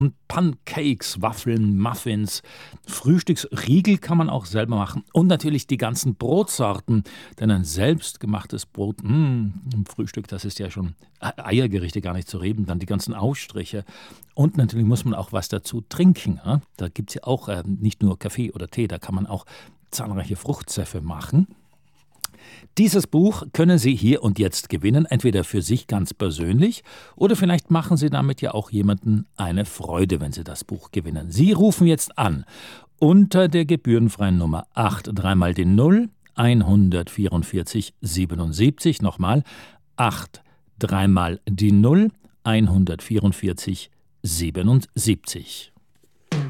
Pancakes, Waffeln, Muffins, Frühstücksriegel kann man auch selber machen und natürlich die ganzen Brotsorten, denn ein selbstgemachtes Brot im Frühstück, das ist ja schon Eiergerichte gar nicht zu reden, dann die ganzen Aufstriche und natürlich muss man auch was dazu trinken. Ja? Da gibt es ja auch nicht nur Kaffee oder Tee, da kann man auch zahlreiche Fruchtsäfte machen. Dieses Buch können Sie hier und jetzt gewinnen, entweder für sich ganz persönlich oder vielleicht machen Sie damit ja auch jemandem eine Freude, wenn Sie das Buch gewinnen. Sie rufen jetzt an unter der gebührenfreien Nummer 8, dreimal die 0, 144 77, nochmal 8, dreimal die 0, 144 77.